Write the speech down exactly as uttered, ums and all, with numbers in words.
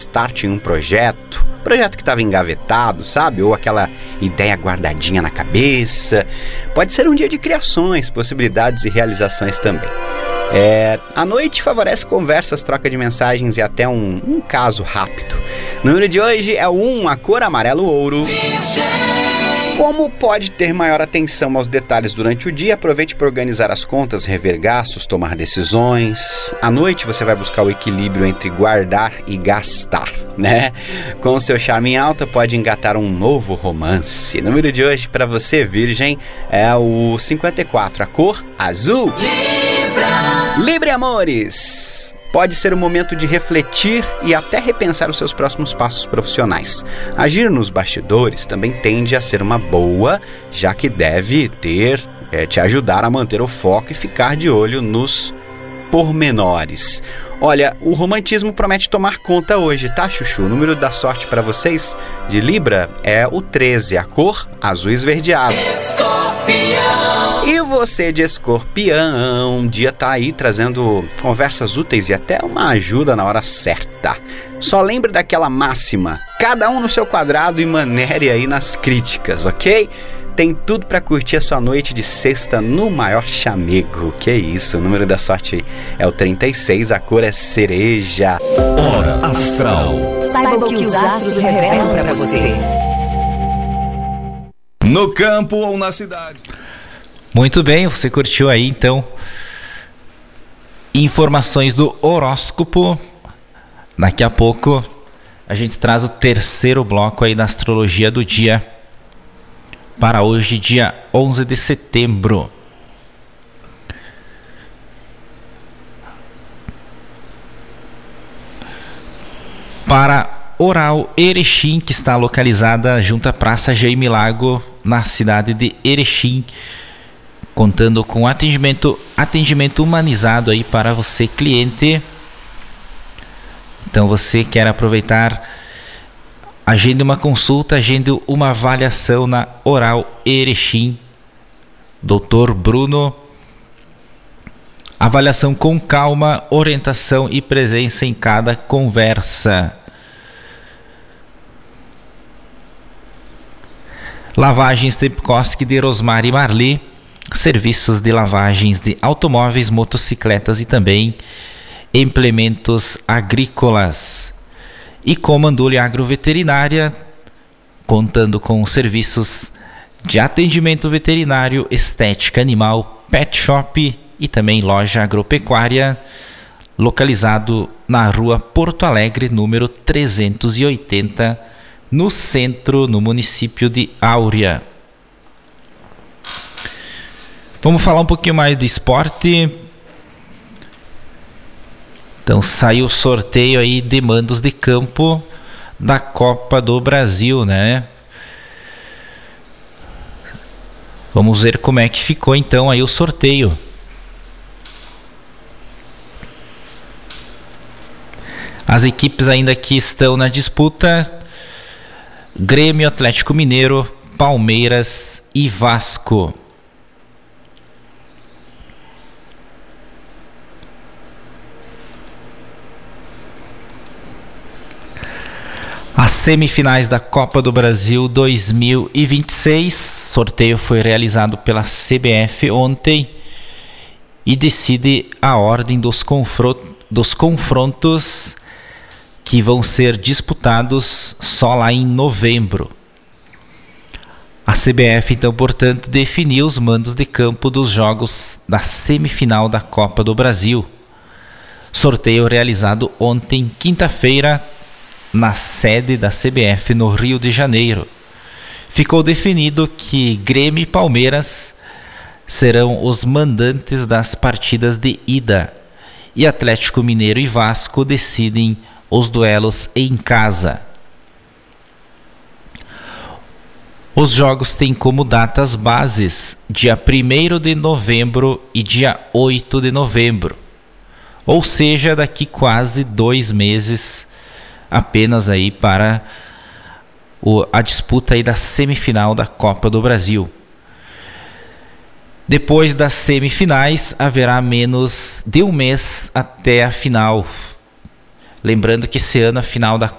start em um projeto, projeto que estava engavetado, sabe? Ou aquela ideia guardadinha na cabeça. Pode ser um dia de criações, possibilidades e realizações também. É, a noite favorece conversas, troca de mensagens e até um, um caso rápido. O número de hoje é o um, a cor amarelo ouro. Como pode ter maior atenção aos detalhes durante o dia, aproveite para organizar as contas, rever gastos, tomar decisões. À noite você vai buscar o equilíbrio entre guardar e gastar, né? Com o seu charme em alta, pode engatar um novo romance. O número de hoje para você, Virgem, é o cinquenta e quatro, a cor azul. Libra! Libra, amores! Pode ser o momento de refletir e até repensar os seus próximos passos profissionais. Agir nos bastidores também tende a ser uma boa, já que deve ter, é, te ajudar a manter o foco e ficar de olho nos pormenores. Olha, o romantismo promete tomar conta hoje, tá, Chuchu? O número da sorte para vocês de Libra é o treze, a cor azul esverdeado. Escorpião! E você de Escorpião, o dia tá aí trazendo conversas úteis e até uma ajuda na hora certa. Só lembre daquela máxima, cada um no seu quadrado e manere aí nas críticas, ok? Tem tudo para curtir a sua noite de sexta no maior chamego. Que isso, o número da sorte é o trinta e seis, a cor é cereja. Hora Astral. Saiba o que os astros revelam para você. No campo ou na cidade. Muito bem, você curtiu aí então informações do horóscopo. Daqui a pouco a gente traz o terceiro bloco aí da astrologia do dia para hoje, dia onze de setembro. Para Oral Erechim, que está localizada junto à Praça Jaime Lago, na cidade de Erechim, contando com atendimento, atendimento humanizado aí para você, cliente. Então você quer aproveitar, agende uma consulta, agende uma avaliação na Oral Erechim. doutor Bruno. Avaliação com calma, orientação e presença em cada conversa. Lavagens Tepkoski de Rosmar e Marli. Serviços de lavagens de automóveis, motocicletas e também implementos agrícolas. E Comandule Agroveterinária, contando com serviços de atendimento veterinário, estética animal, pet shop e também loja agropecuária, localizado na rua Porto Alegre, número trezentos e oitenta, no centro, no município de Áurea. Vamos falar um pouquinho mais de esporte. Então saiu o sorteio aí de mandos de campo da Copa do Brasil, né? Vamos ver como é que ficou então aí o sorteio. As equipes ainda que estão na disputa: Grêmio, Atlético Mineiro, Palmeiras e Vasco. As semifinais da Copa do Brasil dois mil e vinte e seis, sorteio foi realizado pela C B F ontem e decide a ordem dos, confron- dos confrontos que vão ser disputados só lá em novembro. A C B F, então, portanto, definiu os mandos de campo dos jogos da semifinal da Copa do Brasil. Sorteio realizado ontem, quinta-feira, na sede da C B F no Rio de Janeiro. Ficou definido que Grêmio e Palmeiras serão os mandantes das partidas de ida e Atlético Mineiro e Vasco decidem os duelos em casa. Os jogos têm como datas bases dia primeiro de novembro e dia oito de novembro, ou seja, daqui quase dois meses apenas aí para o, a disputa aí da semifinal da Copa do Brasil. Depois das semifinais haverá menos de um mês até a final. Lembrando que esse ano a final da